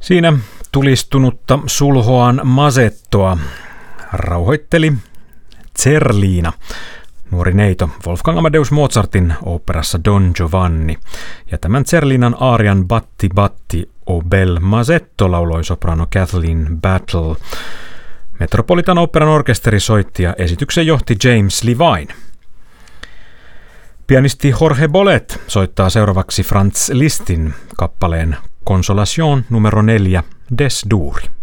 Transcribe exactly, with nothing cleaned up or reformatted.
Siinä tulistunutta sulhoaan Mazettoa rauhoitteli Zerlina, nuori neito Wolfgang Amadeus Mozartin oopperassa Don Giovanni, ja tämän Zerlinan aarian Batti Batti o bel Mazetto lauloi soprano Kathleen Battle. Metropolitan Oopperan orkesteri soitti ja esityksen johti James Levine. Pianisti Jorge Bolet soittaa seuraavaksi Franz Lisztin kappaleen Consolation numero neljä Des Duri.